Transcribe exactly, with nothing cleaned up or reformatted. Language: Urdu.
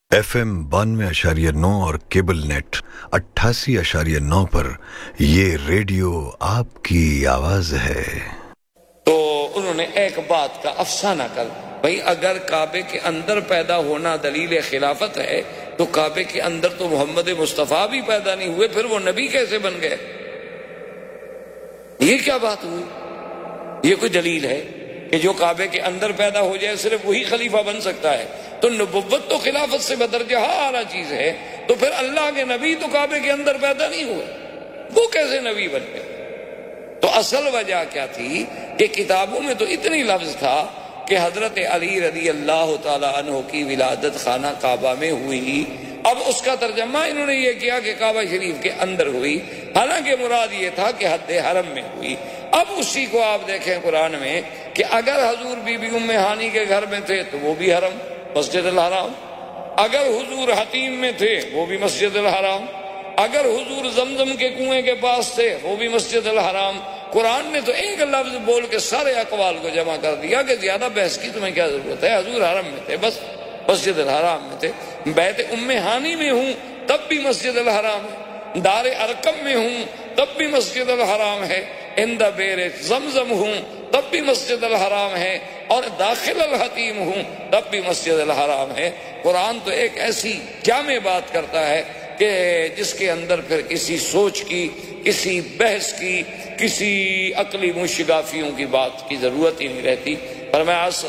ایف ایم بانوے اشاریہ نو اور کیبل نیٹ اٹھاسی اشاریہ نو پر یہ ریڈیو آپ کی آواز ہے۔ تو انہوں نے ایک بات کا افسانہ کر بھئی اگر کعبے کے اندر پیدا ہونا دلیل خلافت ہے تو کعبے کے اندر تو محمد مصطفیٰ بھی پیدا نہیں ہوئے، پھر وہ نبی کیسے بن گئے؟ یہ کیا بات ہوئی؟ یہ کوئی دلیل ہے کہ جو کعبے کے اندر پیدا ہو جائے صرف وہی خلیفہ بن سکتا ہے؟ تو نبوت تو خلافت سے بدرجہ اعلیٰ چیز ہے، تو پھر اللہ کے نبی تو کعبے کے اندر پیدا نہیں ہوئے، وہ کیسے نبی بن گئے؟ تو اصل وجہ کیا تھی کہ کتابوں میں تو اتنی لفظ تھا کہ حضرت علی رضی اللہ تعالی عنہ کی ولادت خانہ کعبہ میں ہوئی، اب اس کا ترجمہ انہوں نے یہ کیا کہ کعبہ شریف کے اندر ہوئی، حالانکہ مراد یہ تھا کہ حد حرم میں ہوئی۔ اب اسی کو آپ دیکھیں قرآن میں کہ اگر حضور بی بی ام ہانی کے گھر میں تھے تو وہ بھی حرم مسجد الحرام، اگر حضور حتیم میں تھے وہ بھی مسجد الحرام، اگر حضور زمزم کے کنویں کے پاس تھے وہ بھی مسجد الحرام۔ قرآن نے تو ایک لفظ بول کے سارے اقوال کو جمع کر دیا کہ زیادہ بحث کی تمہیں کیا ضرورت ہے، حضور حرم میں تھے بس مسجد الحرام میں تھے، بیت ام ہانی میں ہوں تب بھی مسجد الحرام ہے، دار ارقم میں ہوں تب بھی مسجد الحرام ہے، اندہ بیر زمزم ہوں تب بھی مسجد الحرام ہے، اور داخل الحتیم ہوں تب بھی مسجد الحرام ہے۔ قرآن تو ایک ایسی جامع بات کرتا ہے کہ جس کے اندر پھر کسی سوچ کی، کسی بحث کی، کسی عقلی مشگافیوں کی بات کی ضرورت ہی نہیں رہتی۔ فرمایا